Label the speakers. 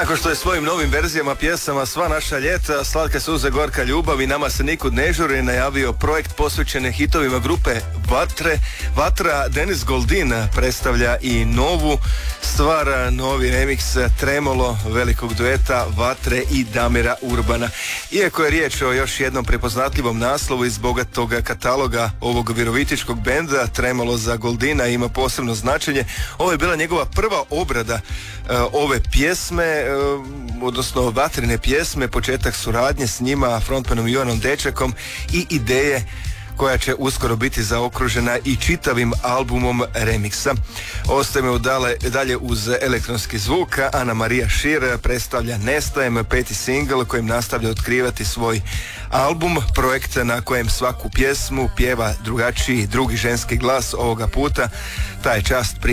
Speaker 1: Nakon što je svojim novim verzijama pjesama Sva naša ljeta, Slatke suze, gorka ljubav i Nama se nikud ne žuri najavio projekt posvećene hitovima grupe Vatra, Denis Goldin predstavlja i novu stvar, novi remix Tremolo velikog dueta Vatre i Damira Urbana. Iako je riječ o još jednom prepoznatljivom naslovu iz bogatog kataloga ovog virovitičkog benda, Tremolo za Goldina ima posebno značenje. Ovo je bila njegova prva obrada ove pjesme, odnosno Vatrine pjesme, početak suradnje s njima, frontmanom Ivanom Dečakom i ideje koja će uskoro biti zaokružena i čitavim albumom remiksa. Ostajemo dalje uz elektronski zvuk. Ana Marija Šir predstavlja Nestajem, peti singl kojim nastavlja otkrivati svoj album, projekt na kojem svaku pjesmu pjeva drugačiji, drugi ženski glas. Ovoga puta ta je čast